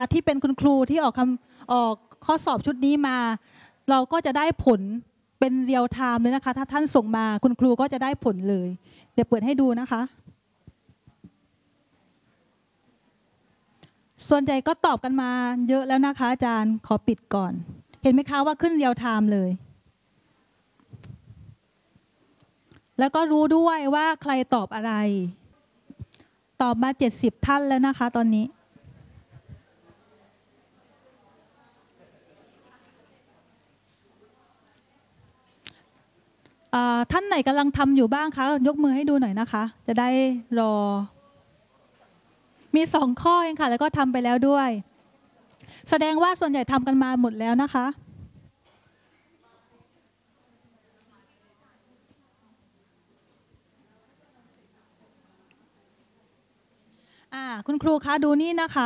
ที่เป็นคุณครูที่ออกข้อสอบชุดนี้มาเราก็จะได้ผลเป็นเรียลไทม์เลยนะคะถ้าท่านส่งมาคุณครูก็จะได้ผลเลยเดี๋ยวเปิดให้ดูนะคะส่วนใหญ่ก็ตอบกันมาเยอะแล้วนะคะอาจารย์ขอปิดก่อนเห็นไหมคะว่าขึ้นเรียลไทม์เลยแล้วก็รู้ด้วยว่าใครตอบอะไรตอบมา70ท่านแล้วนะคะตอนนี้ท่านไหนกำลังทำอยู่บ้างคะยกมือให้ดูหน่อยนะคะจะได้รอมี2ข้อเองค่ะแล้วก็ทำไปแล้วด้วยแสดงว่าส่วนใหญ่ทำกันมาหมดแล้วนะคะคุณครูคะดูนี่นะคะ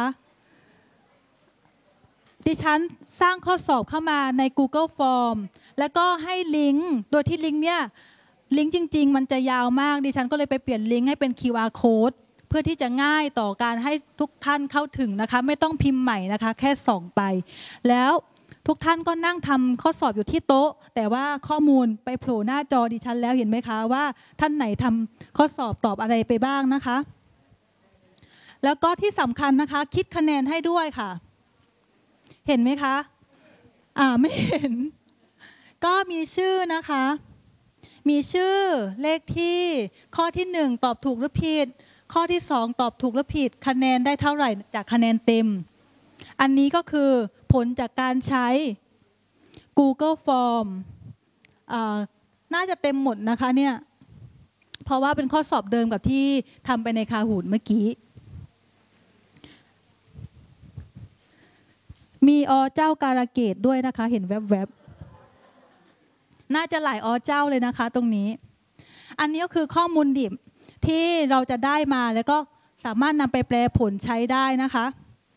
ดิฉันสร้างข้อสอบเข้ามาใน Google Form แล้วก็ให้ลิงก์โดยที่ลิงก์เนี่ยลิงก์จริงๆมันจะยาวมากดิฉันก็เลยไปเปลี่ยนลิงก์ให้เป็น QR Code เพื่อที่จะง่ายต่อการให้ทุกท่านเข้าถึงนะคะไม่ต้องพิมพ์ใหม่นะคะแค่ส่องไปแล้วทุกท่านก็นั่งทำข้อสอบอยู่ที่โต๊ะแต่ว่าข้อมูลไปโผล่หน้าจอดิฉันแล้วเห็นไหมคะว่าท่านไหนทำข้อสอบตอบอะไรไปบ้างนะคะแล้วก็ที่สำคัญนะคะคิดคะแนนให้ด้วยค่ะเห็นไหมคะไม่เห็นก็มีชื่อนะคะมีชื่อเลขที่ข้อที่1ตอบถูกหรือผิดข้อที่2ตอบถูกหรือผิดคะแนนได้เท่าไหร่จากคะแนนเต็มอันนี้ก็คือผลจากการใช้ Google Form น่าจะเต็มหมดนะคะเนี่ยเพราะว่าเป็นข้อสอบเดิมกับที่ทำไปในคาหูดเมื่อกี้มีเจ้าการะเกดด้วยนะคะเห็นแวบๆน่าจะหลายเจ้าเลยนะคะตรงนี้อันนี้ก็คือข้อมูลดิบที่เราจะได้มาแล้วก็สามารถนำไปแปลผลใช้ได้นะคะ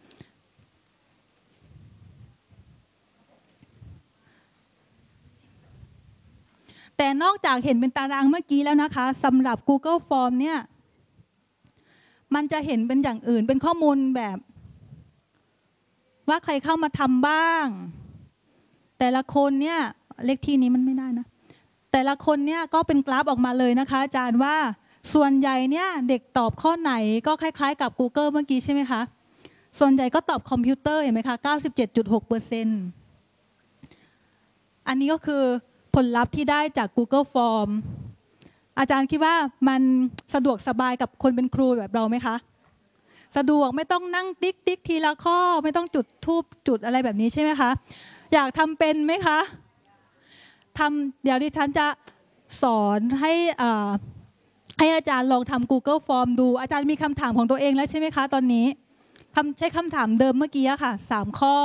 แต่นอกจากเห็นเป็นตารางเมื่อกี้แล้วนะคะสำหรับ Google Form เนี่ยมันจะเห็นเป็นอย่างอื่นเป็นข้อมูลแบบว่าใครเข้ามาทำบ้างแต่ละคนเนี่ยเลขที่นี้มันไม่ได้นะแต่ละคนเนี่ยก็เป็นกราฟออกมาเลยนะคะอาจารย์ว่าส่วนใหญ่เนี่ยเด็กตอบข้อไหนก็คล้ายๆกับ Google เมื่อกี้ใช่ไหมคะส่วนใหญ่ก็ตอบคอมพิวเตอร์เห็นไหมคะ 97.6% อันนี้ก็คือผลลัพธ์ที่ได้จาก Google Form อาจารย์คิดว่ามันสะดวกสบายกับคนเป็นครูแบบเราไหมคะสะดวกไม่ต้องนั่งติ๊กทีละข้อไม่ต้องจุดทูบจุดอะไรแบบนี้ใช่ไหมคะอยากทำเป็นไหมคะเดี๋ยวดิฉันจะสอนให้อาจารย์ลองทำ Google Form ดูอาจารย์มีคำถามของตัวเองแล้วใช่ไหมคะตอนนี้ใช้คำถามเดิมเมื่อกี้ค่ะ3ข้อ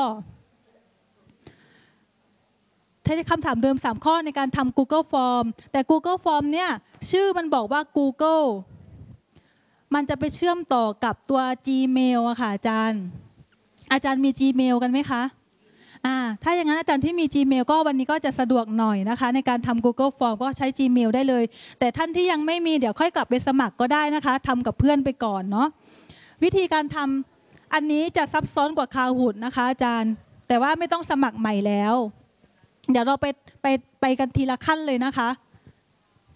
ใช้คำถามเดิม3ข้อในการทำ Google Form แต่ Google Form เนี่ยชื่อมันบอกว่า Google มันจะไปเชื่อมต่อกับตัว Gmail อะค่ะอาจารย์มี Gmail กันไหมคะถ้าอย่างนั้นอาจารย์ที่มี Gmail ก็วันนี้ก็จะสะดวกหน่อยนะคะในการทำ Google Form ก็ใช้ Gmail ได้เลยแต่ท่านที่ยังไม่มีเดี๋ยวค่อยกลับไปสมัครก็ได้นะคะทำกับเพื่อนไปก่อนเนาะวิธีการทำอันนี้จะซับซ้อนกว่า Kahoot นะคะอาจารย์แต่ว่าไม่ต้องสมัครใหม่แล้วเดี๋ยวเราไปกันทีละขั้นเลยนะคะ